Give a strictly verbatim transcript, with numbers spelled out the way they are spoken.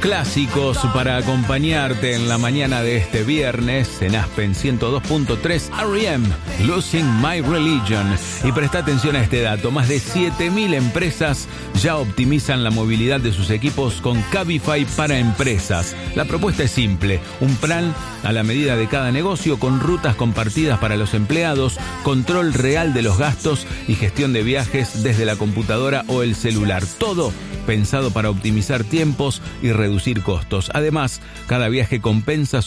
clásicos para acompañarte en la mañana de este viernes en Aspen ciento dos punto tres R E M, Losing My Religion. Y presta atención a este dato, más de siete mil empresas ya optimizan la movilidad de sus equipos con Cabify para empresas. La propuesta es simple, un plan a la medida de cada negocio con rutas compartidas para los empleados, control real de los gastos y gestión de viajes desde la computadora o el celular. Todo pensado para optimizar tiempos y reducir costos. Además, cada viaje compensa